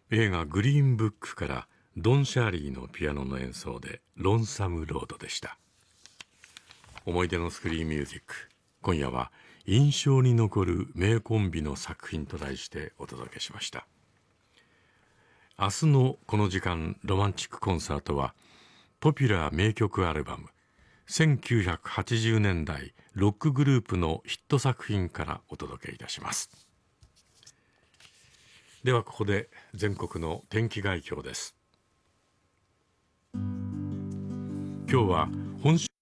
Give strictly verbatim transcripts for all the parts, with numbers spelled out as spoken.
映画グリーンブックからドン・シャーリーのピアノの演奏でロンサム・ロードでした。思い出のスクリーンミュージック、今夜は印象に残る名コンビの作品と題してお届けしました。明日のこの時間ロマンチックコンサートはポピュラー名曲アルバムせんきゅうひゃくはちじゅうねんだいロックグループのヒット作品からお届けいたします。ではここで全国の天気概況です。今日は本州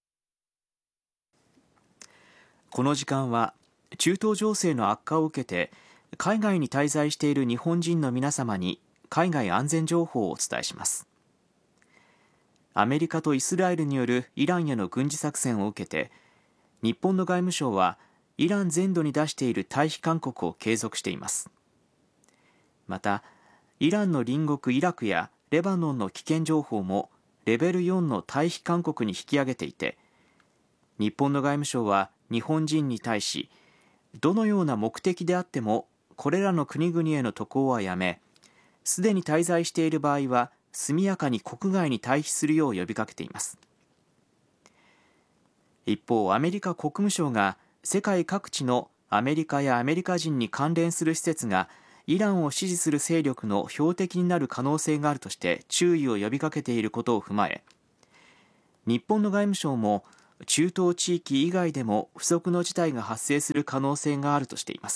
この時間は中東情勢の悪化を受けて海外に滞在している日本人の皆様に海外安全情報をお伝えします。アメリカとイスラエルによるイランへの軍事作戦を受けて日本の外務省はイラン全土に出している退避勧告を継続しています。またイランの隣国イラクやレバノンの危険情報もレベルよんの退避勧告に引き上げていて、日本の外務省は日本人に対しどのような目的であってもこれらの国々への渡航はやめ、すでに滞在している場合は速やかに国外に退避するよう呼びかけています。一方、アメリカ国務省が世界各地のアメリカやアメリカ人に関連する施設がイランを支持する勢力の標的になる可能性があるとして注意を呼びかけていることを踏まえ、日本の外務省も中東地域以外でも不測の事態が発生する可能性があるとしています。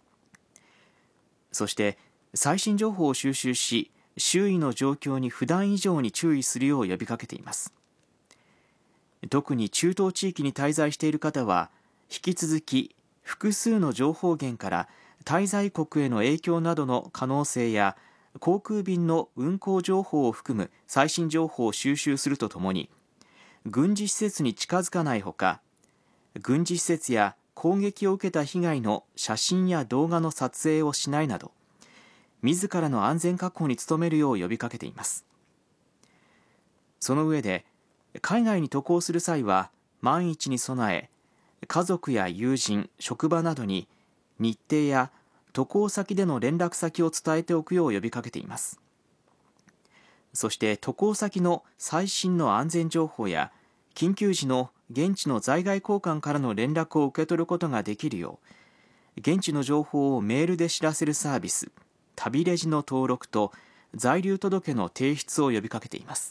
そして最新情報を収集し、周囲の状況に普段以上に注意するよう呼びかけています。特に中東地域に滞在している方は引き続き複数の情報源から滞在国への影響などの可能性や航空便の運航情報を含む最新情報を収集するとともに、軍事施設に近づかないほか、軍事施設や攻撃を受けた被害の写真や動画の撮影をしないなど自らの安全確保に努めるよう呼びかけています。その上で海外に渡航する際は万一に備え、家族や友人、職場などに日程や渡航先での連絡先を伝えておくよう呼びかけています。そして渡航先の最新の安全情報や緊急時の現地の在外公館からの連絡を受け取ることができるよう、現地の情報をメールで知らせるサービス、旅レジの登録と在留届の提出を呼びかけています。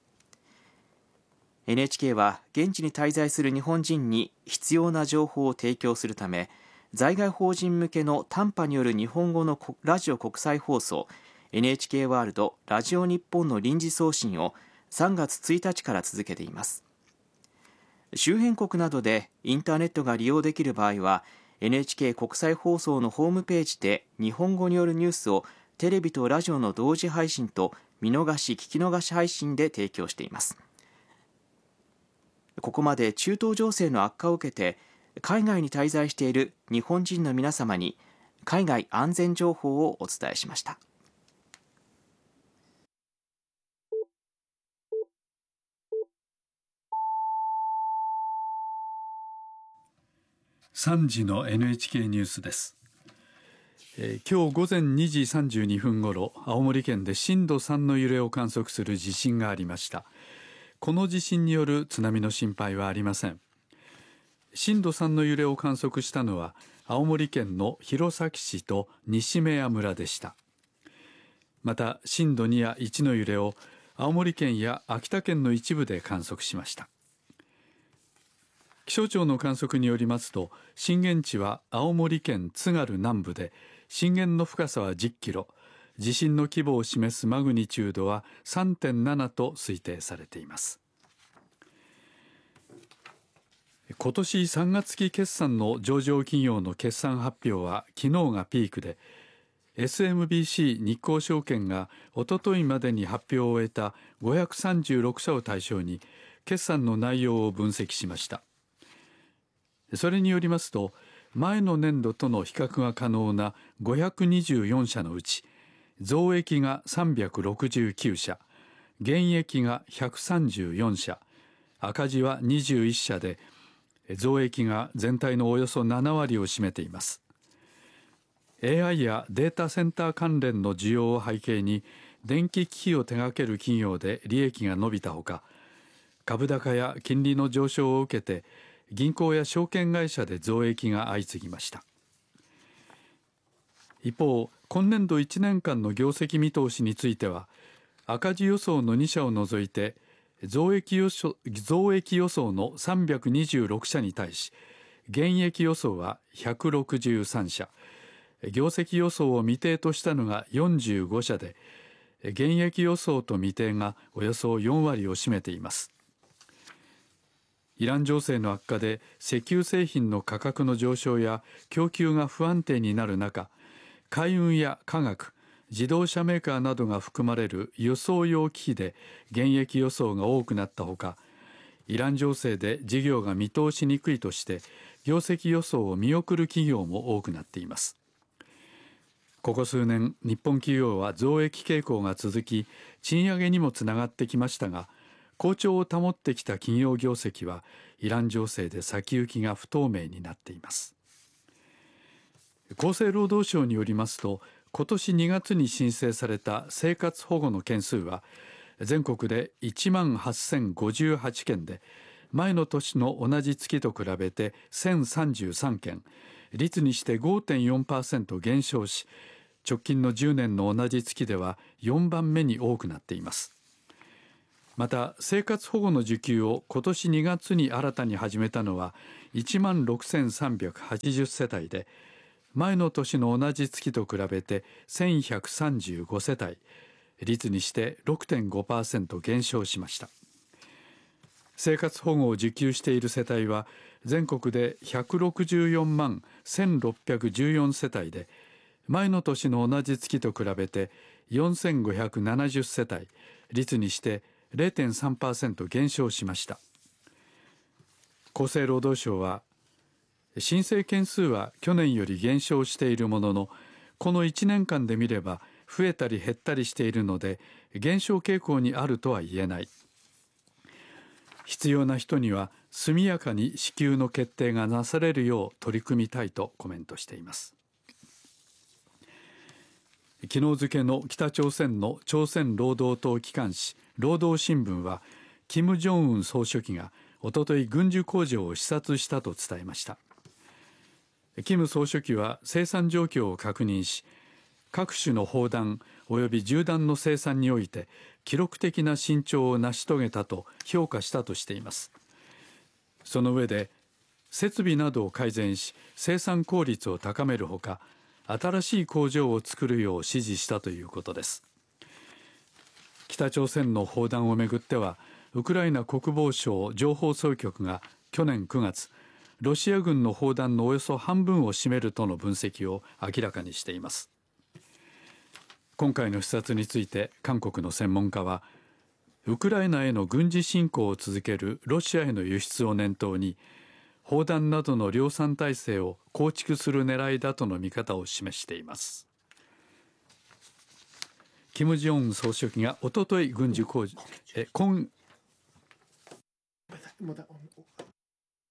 エヌエイチケー は現地に滞在する日本人に必要な情報を提供するため、在外邦人向けの短波による日本語のラジオ国際放送 エヌエイチケー ワールドラジオ日本の臨時送信をさんがつついたちから続けています。周辺国などでインターネットが利用できる場合は エヌエイチケー 国際放送のホームページで日本語によるニュースをテレビとラジオの同時配信と見逃し聞き逃し配信で提供しています。ここまで中東情勢の悪化を受けて海外に滞在している日本人の皆様に海外安全情報をお伝えしました。 さんじの エヌエイチケー ニュースです。えー、今日午前にじさんじゅうにふんごろ、青森県で震度さんの揺れを観測する地震がありました。この地震による津波の心配はありません。震度さんの揺れを観測したのは青森県の弘前市と西目屋村でした。また震度にやいちの揺れを青森県や秋田県の一部で観測しました。気象庁の観測によりますと、震源地は青森県津軽南部で震源の深さはじゅっキロ、地震の規模を示すマグニチュードは さんてんなな と推定されています。今年さんがつ期決算の上場企業の決算発表は昨日がピークで、 エスエムビーシー 日興証券がおとといまでに発表を終えたごひゃくさんじゅうろくしゃを対象に決算の内容を分析しました。それによりますと、前の年度との比較が可能なごひゃくにじゅうよんしゃのうち増益がさんびゃくろくじゅうきゅうしゃ、減益がひゃくさんじゅうよんしゃ、赤字はにじゅういっしゃで、増益が全体のおよそななわりを占めています。 エーアイ やデータセンター関連の需要を背景に電気機器を手掛ける企業で利益が伸びたほか、株高や金利の上昇を受けて銀行や証券会社で増益が相次ぎました。一方、今年度いちねんかんの業績見通しについては、赤字予想のに社を除いて増益予想、増益予想のさんびゃくにじゅうろく社に対し、減益予想はひゃくろくじゅうさん社、業績予想を未定としたのがよんじゅうご社で、減益予想と未定がおよそよん割を占めています。イラン情勢の悪化で石油製品の価格の上昇や供給が不安定になる中、海運や化学、自動車メーカーなどが含まれる輸送用機器で減益予想が多くなったほか、イラン情勢で事業が見通しにくいとして業績予想を見送る企業も多くなっています。ここ数年、日本企業は増益傾向が続き、賃上げにもつながってきましたが、好調を保ってきた企業業績はイラン情勢で先行きが不透明になっています。厚生労働省によりますと、今年にがつに申請された生活保護の件数は全国でいちまんはっせんごじゅうはち件で、前の年の同じ月と比べてせんさんじゅうさん件、率にして ごてんよんパーセント 減少し、直近のじゅうねんの同じ月ではよんばんめに多くなっています。また、生活保護の受給を今年にがつに新たに始めたのはいちまんろくせんさんびゃくはちじゅう世帯で、前の年の同じ月と比べてせんひゃくさんじゅうご世帯、率にして ろくてんごパーセント 減少しました。生活保護を受給している世帯は全国でひゃくろくじゅうよんまんせんろっぴゃくじゅうよん世帯で、前の年の同じ月と比べてよんせんごひゃくななじゅう世帯、率にして れいてんさんパーセント 減少しました。厚生労働省は、申請件数は去年より減少しているものの、このいちねんかんで見れば増えたり減ったりしているので、減少傾向にあるとは言えない。必要な人には速やかに支給の決定がなされるよう取り組みたいとコメントしています。昨日付の北朝鮮の朝鮮労働党機関紙労働新聞は、金正恩総書記がおととい軍需工場を視察したと伝えました。金総書記は生産状況を確認し、各種の砲弾および銃弾の生産において記録的な進捗を成し遂げたと評価したとしています。その上で、設備などを改善し生産効率を高めるほか、新しい工場を作るよう指示したということです。北朝鮮の砲弾をめぐっては、ウクライナ国防省情報総局が去年くがつ、ロシア軍の砲弾のおよそ半分を占めるとの分析を明らかにしています。今回の視察について韓国の専門家は、ウクライナへの軍事侵攻を続けるロシアへの輸出を念頭に、砲弾などの量産体制を構築する狙いだとの見方を示しています。金正恩総書記がおととい軍需工場え今